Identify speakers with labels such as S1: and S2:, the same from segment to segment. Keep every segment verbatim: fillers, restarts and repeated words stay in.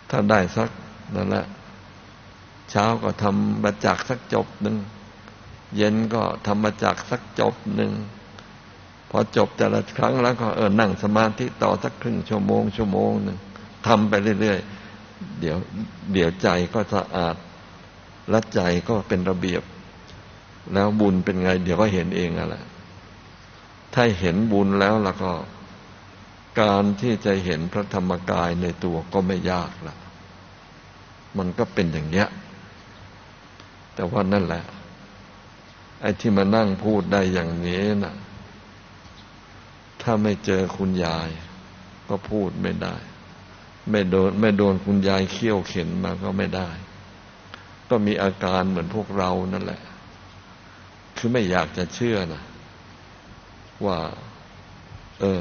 S1: ถ้าได้สักนั่นแหละเช้าก็ทำบัจจักสักจบหนึ่งเย็นก็ทำบัจจักสักจบหนึ่งพอจบแต่ละครั้งแล้วก็เออนั่งสมาธิต่อสักครึ่งชั่วโมงชั่วโมงหนึ่งทำไปเรื่อยๆเดี๋ยวเดี๋ยวใจก็สะอาดและใจก็เป็นระเบียบแล้วบุญเป็นไงเดี๋ยวก็เห็นเองนั่นแหละถ้าเห็นบุญแล้วแล้วก็การที่จะเห็นพระธรรมกายในตัวก็ไม่ยากละมันก็เป็นอย่างเนี้ยแต่ว่านั่นแหละไอ้ที่มานั่งพูดได้อย่างนี้น่ะถ้าไม่เจอคุณยายก็พูดไม่ได้ไม่โดนไม่โดนคุณยายเคี่ยวเข็นมาก็ไม่ได้ก็มีอาการเหมือนพวกเรานั่นแหละคือไม่อยากจะเชื่อนะว่าเออ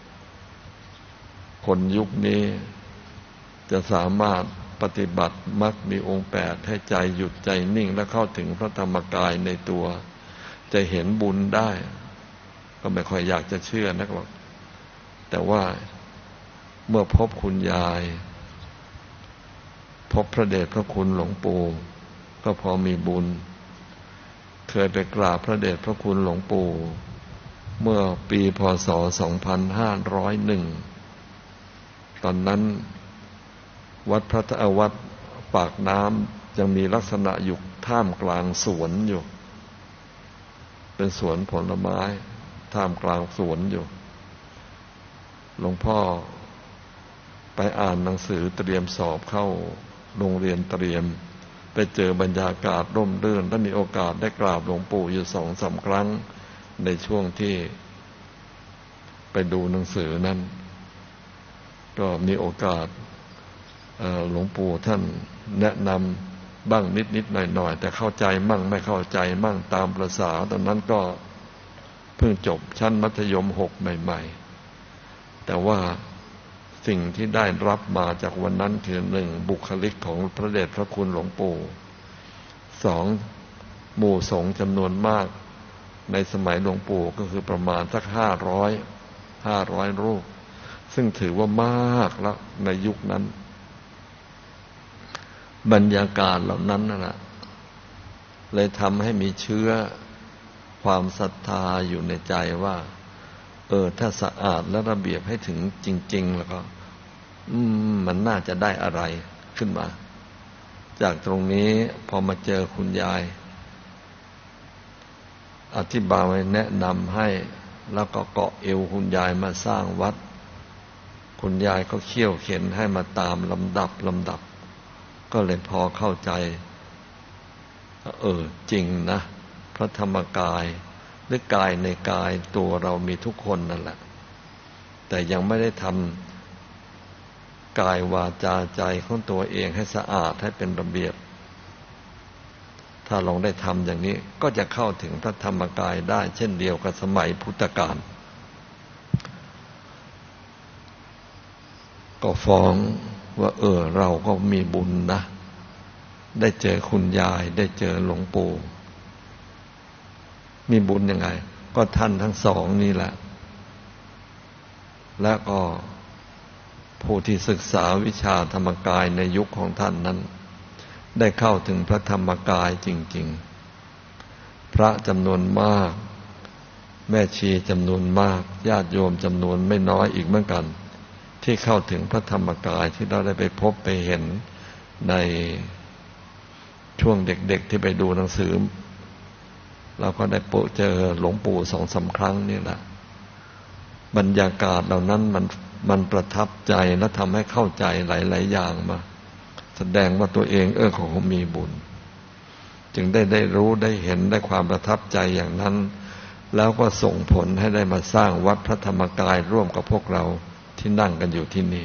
S1: คนยุคนี้จะสามารถปฏิบัติมรรคมีองค์แปดให้ใจหยุดใจนิ่งและเข้าถึงพระธรรมกายในตัวจะเห็นบุญได้ก็ไม่ค่อยอยากจะเชื่อนักหรอกแต่ว่าเมื่อพบคุณยายพบพระเดชพระคุณหลวงปู่ก็พอมีบุญเคยไปกราบพระเดชพระคุณหลวงปู่เมื่อปีพ.ศ. สองพันห้าร้อยเอ็ดตอนนั้นวัดพระอวัดปากน้ำยังมีลักษณะอยู่ท่ามกลางสวนอยู่เป็นสวนผลไม้ท่ามกลางสวนอยู่หลวงพ่อไปอ่านหนังสือเตรียมสอบเข้าโรงเรียนเตรียมไปเจอบรรยากาศร่มรื่นและมีโอกาสได้กราบหลวงปู่อยู่สองสามครั้งในช่วงที่ไปดูหนังสือนั้นก็มีโอกาสหลวงปู่ท่านแนะนำบ้างนิดนิดหน่อยหน่อยแต่เข้าใจมั่งไม่เข้าใจมั่งตามประสาตอนนั้นก็เพิ่งจบชั้นมัธยมหกใหม่ๆแต่ว่าสิ่งที่ได้รับมาจากวันนั้นคือหนึ่งบุคลิกของพระเดชพระคุณหลวงปู่สองหมู่สงฆ์จำนวนมากในสมัยหลวงปู่ก็คือประมาณสักห้าร้อยห้าร้อยรูปซึ่งถือว่ามากแล้วในยุคนั้นบรรยากาศเหล่านั้นนั่นแหละเลยทำให้มีเชื้อความศรัทธาอยู่ในใจว่าเออถ้าสะอาดและระเบียบให้ถึงจริงๆแล้วก็อืมมันน่าจะได้อะไรขึ้นมาจากตรงนี้พอมาเจอคุณยายอธิบายแนะนำให้แล้วก็เกาะเอวคุณยายมาสร้างวัดคุณยายก็เขี่ยวเข็นให้มาตามลำดับลำดับก็เลยพอเข้าใจเออจริงนะพระธรรมกายหรือกายในกายตัวเรามีทุกคนนั่นแหละแต่ยังไม่ได้ทำกายวาจาใจของตัวเองให้สะอาดให้เป็นระเบียบถ้าลองได้ทำอย่างนี้ก็จะเข้าถึงพระธรรมกายได้เช่นเดียวกับสมัยพุทธกาลก็ฟ้องว่าเออเราก็มีบุญนะได้เจอคุณยายได้เจอหลวงปู่มีบุญยังไงก็ท่านทั้งสองนี่แหละและก็ผู้ที่ศึกษาวิชาธรรมกายในยุคของท่านนั้นได้เข้าถึงพระธรรมกายจริงๆพระจำนวนมากแม่ชีจำนวนมากญาติโยมจำนวนไม่น้อยอีกเหมือนกันที่เข้าถึงพระธรรมกายที่เราได้ไปพบไปเห็นในช่วงเด็กๆที่ไปดูหนังสือเราก็ได้พบเจอหลวงปู่สองสามครั้งนี่แหละบรรยากาศเหล่านั้นมันมันประทับใจและทำให้เข้าใจหลายๆอย่างมาแสดงว่าตัวเองเออของมีบุญจึงได้ได้รู้ได้เห็นได้ความประทับใจอย่างนั้นแล้วก็ส่งผลให้ได้มาสร้างวัดพระธรรมกายร่วมกับพวกเราที่นั่งกันอยู่ที่นี่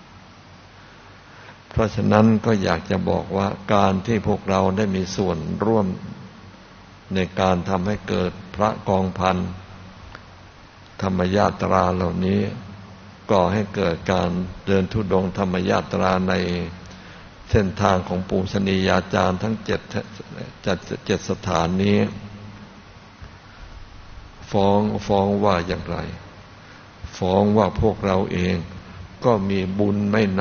S1: เพราะฉะนั้นก็อยากจะบอกว่าการที่พวกเราได้มีส่วนร่วมในการทำให้เกิดพระกองพันธรรมยาตราเหล่านี้ก่อให้เกิดการเดินธุดงค์ธรรมยาตราในเส้นทางของปูชนียาจารย์ทั้งเจ็ดจัดเจ็ดสถานนี้ฟ้องฟ้องว่าอย่างไรฟ้องว่าพวกเราเองก็มีบุญไม่